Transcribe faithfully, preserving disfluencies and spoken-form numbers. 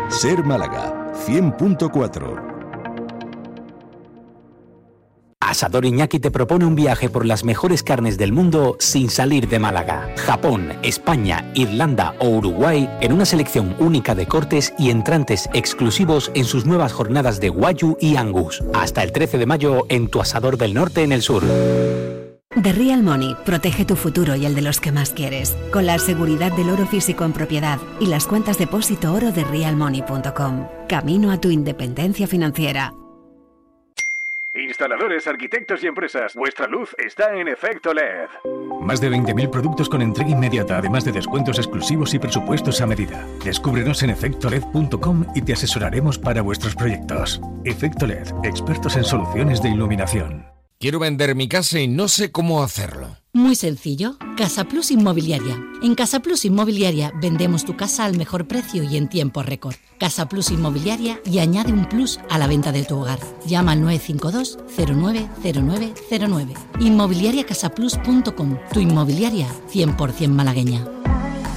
Ser Málaga, cien punto cuatro. Asador Iñaki te propone un viaje por las mejores carnes del mundo sin salir de Málaga. Japón, España, Irlanda o Uruguay en una selección única de cortes y entrantes exclusivos en sus nuevas jornadas de Wagyu y Angus. Hasta el trece de mayo en tu Asador del Norte en el sur. The Real Money protege tu futuro y el de los que más quieres, con la seguridad del oro físico en propiedad y las cuentas depósito oro de real money punto com. Camino a tu independencia financiera. Instaladores, arquitectos y empresas, vuestra luz está en Efecto L E D. Más de veinte mil productos con entrega inmediata, además de descuentos exclusivos y presupuestos a medida. Descúbrenos en efecto led punto com y te asesoraremos para vuestros proyectos. Efecto L E D, expertos en soluciones de iluminación. Quiero vender mi casa y no sé cómo hacerlo. Muy sencillo. Casa Plus Inmobiliaria. En Casa Plus Inmobiliaria vendemos tu casa al mejor precio y en tiempo récord. Casa Plus Inmobiliaria y añade un plus a la venta de tu hogar. Llama al nueve cinco dos cero nueve cero nueve cero nueve. inmobiliaria casa plus punto com. Tu inmobiliaria cien por ciento malagueña.